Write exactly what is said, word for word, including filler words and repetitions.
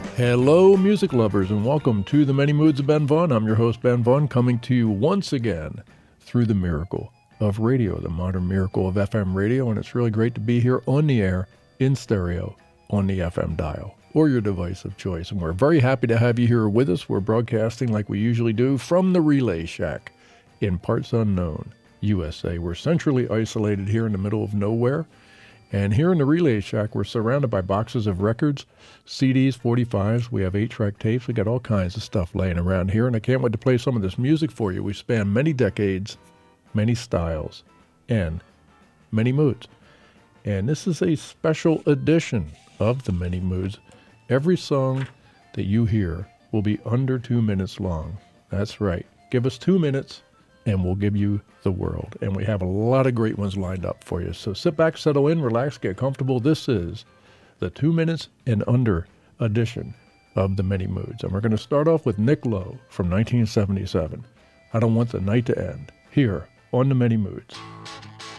Hello, music lovers, and welcome to the Many Moods of Ben Vaughn. I'm your host, Ben Vaughn, coming to you once again through the miracle of radio, the modern miracle of F M radio, and it's really great to be here on the air, in stereo, on the F M dial, or your device of choice. And we're very happy to have you here with us. We're broadcasting like we usually do from the Relay Shack in parts unknown, U S A. We're centrally isolated here in the middle of nowhere. And here in the Relay Shack, we're surrounded by boxes of records, C Ds, forty-fives. We have eight-track tapes. We got all kinds of stuff laying around here, and I can't wait to play some of this music for you. We span many decades, many styles, and many moods. And this is a special edition of the Many Moods. Every song that you hear will be under two minutes long. That's right. Give us two minutes, and we'll give you the world. And we have a lot of great ones lined up for you. So sit back, settle in, relax, get comfortable. This is the two minutes and under edition of the Many Moods. And we're going to start off with Nick Lowe from nineteen seventy-seven. I Don't Want the Night to End, here on the Many Moods.